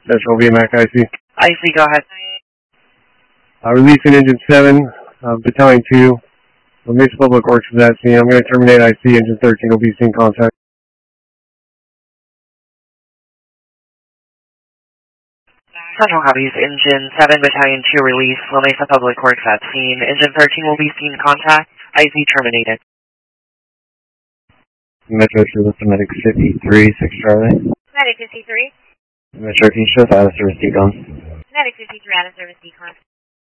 Central VMAC IC. IC, go ahead. Releasing engine 7, battalion 2. Mesa Public Works is at scene. I'm going to terminate IC. Engine 13 will be seen contact. Central copies. Engine 7, battalion 2 release. La Mesa Public Works at scene. Engine 13 will be seen contact. IC terminated. Metro to the Medic 53, 6 Charlie. Medic 53. Metro, can you show us out of service decon? Medic 53 out of service decon.